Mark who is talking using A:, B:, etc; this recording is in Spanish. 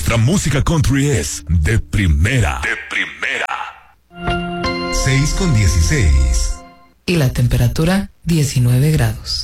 A: nuestra música country es de primera. De primera.
B: 6:16.
C: Y la temperatura, 19 grados.